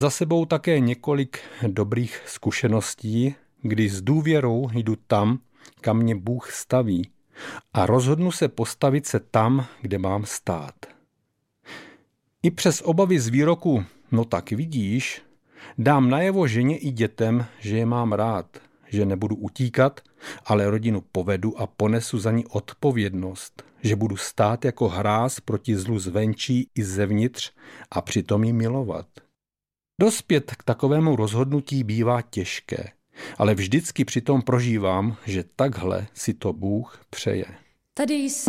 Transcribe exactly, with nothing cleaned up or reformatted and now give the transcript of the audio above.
Za sebou také několik dobrých zkušeností, kdy s důvěrou jdu tam, kam mě Bůh staví a rozhodnu se postavit se tam, kde mám stát. I přes obavy z výroku "no tak vidíš", dám najevo ženě i dětem, že je mám rád, že nebudu utíkat, ale rodinu povedu a ponesu za ní odpovědnost, že budu stát jako hráz proti zlu zvenčí i zevnitř a přitom ji milovat. Dospět k takovému rozhodnutí bývá těžké, ale vždycky přitom prožívám, že takhle si to Bůh přeje. Tady jsem.